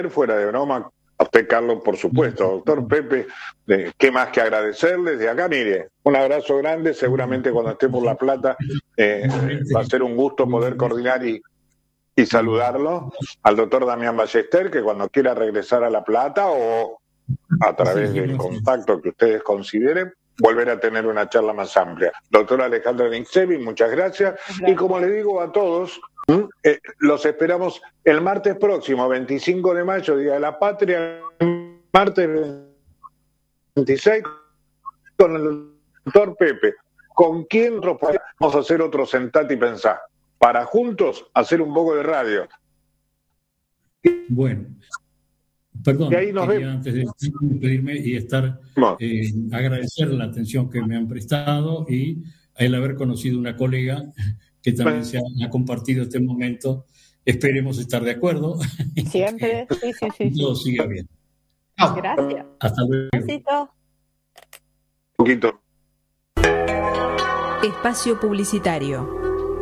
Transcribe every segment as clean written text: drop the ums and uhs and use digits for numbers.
fuera de broma, a usted, Carlos, por supuesto, doctor Pepe, qué más que agradecerles. De acá, mire, un abrazo grande, seguramente cuando esté por La Plata va a ser un gusto poder coordinar y saludarlo, al doctor Damián Ballester, que cuando quiera regresar a La Plata o a través del contacto que ustedes consideren, volver a tener una charla más amplia. Doctor Alejandro Nixevi, muchas gracias. Y como le digo a todos, los esperamos el martes próximo, 25 de mayo, Día de la Patria, martes 26, con el doctor Pepe. ¿Con quién vamos a hacer otro Sentate y Pensar? Para juntos hacer un poco de radio. Bueno, perdón, y ahí nos vemos. Antes de despedirme y agradecer la atención que me han prestado y el haber conocido una colega que también ha compartido este momento. Esperemos estar de acuerdo. Siempre, sí. Todo siga bien. Gracias. Hasta luego. Besito. Un poquito. Espacio publicitario.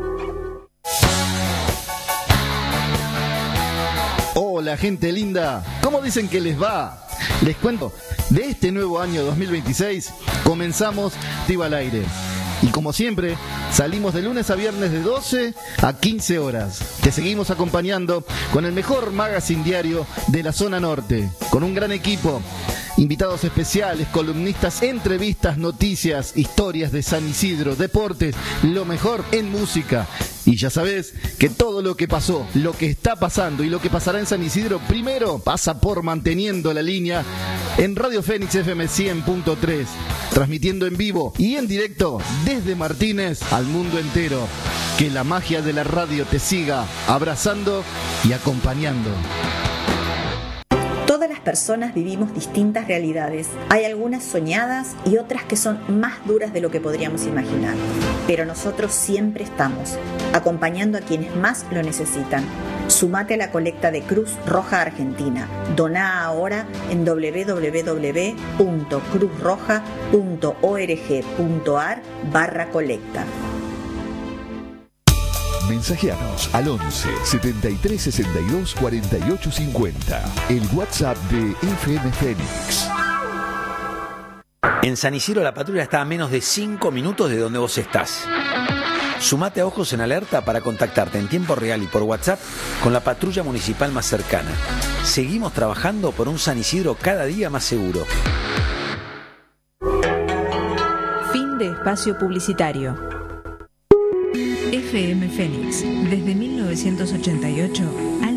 Hola, gente linda. ¿Cómo dicen que les va? Les cuento, de este nuevo año 2026 comenzamos Tiro al Aire. Y como siempre, salimos de lunes a viernes de 12 a 15 horas. Te seguimos acompañando con el mejor magazine diario de la zona norte, con un gran equipo, invitados especiales, columnistas, entrevistas, noticias, historias de San Isidro, deportes, lo mejor en música. Y ya sabés que todo lo que pasó, lo que está pasando y lo que pasará en San Isidro, primero pasa por manteniendo la línea en Radio Fénix FM 100.3, transmitiendo en vivo y en directo desde Martínez al mundo entero. Que la magia de la radio te siga abrazando y acompañando. Todas las personas vivimos distintas realidades. Hay algunas soñadas y otras que son más duras de lo que podríamos imaginar. Pero nosotros siempre estamos, acompañando a quienes más lo necesitan. Sumate a la colecta de Cruz Roja Argentina. Doná ahora en www.cruzroja.org.ar/colecta. Mensajeanos al 11 73 62 48 50. El WhatsApp de FM Fénix. En San Isidro la patrulla está a menos de 5 minutos de donde vos estás. Sumate a Ojos en Alerta para contactarte en tiempo real y por WhatsApp con la patrulla municipal más cercana. Seguimos trabajando por un San Isidro cada día más seguro. Fin de espacio publicitario. FM Fénix, desde 1988 al